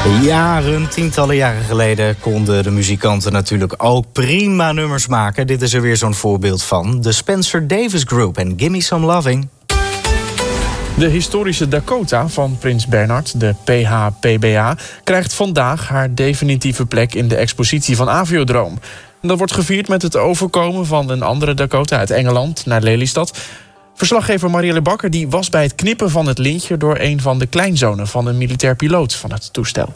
Tientallen jaren geleden konden de muzikanten natuurlijk ook prima nummers maken. Dit is er weer zo'n voorbeeld van. De Spencer Davis Group en Gimme Some Loving. De historische Dakota van Prins Bernhard, de PHPBA, krijgt vandaag haar definitieve plek in de expositie van Aviodroom. Dat wordt gevierd met het overkomen van een andere Dakota uit Engeland naar Lelystad. Verslaggever Marielle Bakker die was bij het knippen van het lintje door een van de kleinzonen van een militair piloot van het toestel.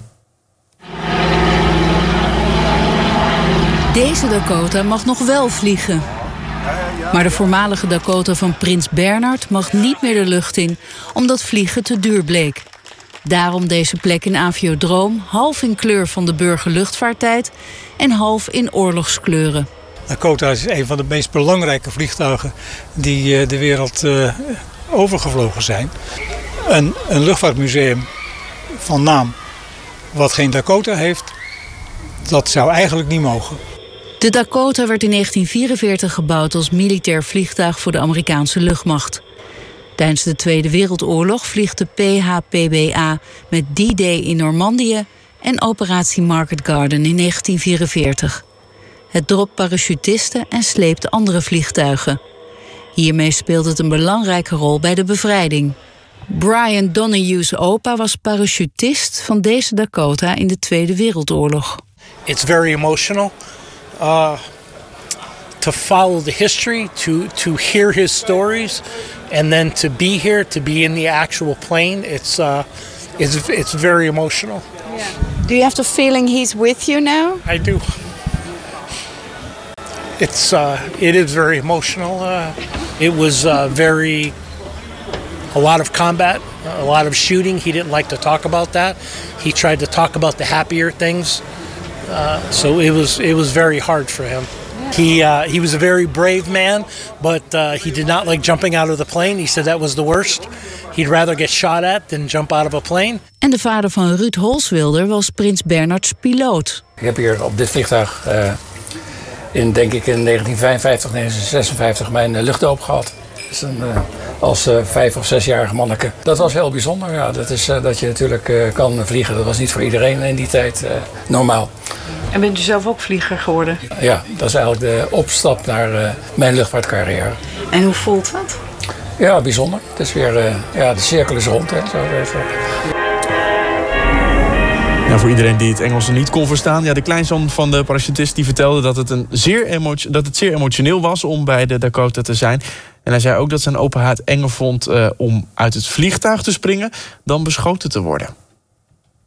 Deze Dakota mag nog wel vliegen. Maar de voormalige Dakota van Prins Bernhard mag niet meer de lucht in, omdat vliegen te duur bleek. Daarom deze plek in Aviodroom, half in kleur van de burgerluchtvaarttijd en half in oorlogskleuren. Dakota is een van de meest belangrijke vliegtuigen die de wereld overgevlogen zijn. Een luchtvaartmuseum van naam wat geen Dakota heeft, dat zou eigenlijk niet mogen. De Dakota werd in 1944 gebouwd als militair vliegtuig voor de Amerikaanse luchtmacht. Tijdens de Tweede Wereldoorlog vliegt de PHPBA met D-Day in Normandië en Operatie Market Garden in 1944. Het dropt parachutisten en sleept andere vliegtuigen. Hiermee speelt het een belangrijke rol bij de bevrijding. Brian Donohue's opa was parachutist van deze Dakota in de Tweede Wereldoorlog. It's very emotional. To follow the history, to hear his stories, and then to be here, to be in the actual plane, it's very emotional. Yeah. Do you have the feeling he's with you now? I do. It is very emotional. It was a lot of combat, a lot of shooting. He didn't like to talk about that. He tried to talk about the happier things. So it was very hard for him. He was a very brave man, but he did not like jumping out of the plane. He said that was the worst. He'd rather get shot at than jump out of a plane. En de vader van Ruud Holswilder was Prins Bernhard's piloot. Ik heb hier op dit vliegtuig in 1955, 1956 mijn luchtdoop gehad. Dus als 5 of 6-jarige manneke. Dat was heel bijzonder. Ja, dat is dat je natuurlijk kan vliegen. Dat was niet voor iedereen in die tijd normaal. En bent u zelf ook vlieger geworden? Ja, dat is eigenlijk de opstap naar mijn luchtvaartcarrière. En hoe voelt dat? Ja, bijzonder. Het is weer, de cirkel is rond. Hè, zo even. Ja, voor iedereen die het Engels niet kon verstaan. Ja, de kleinzoon van de parachutist die vertelde dat het zeer emotioneel was om bij de Dakota te zijn. En hij zei ook dat zijn opa het enger vond om uit het vliegtuig te springen dan beschoten te worden.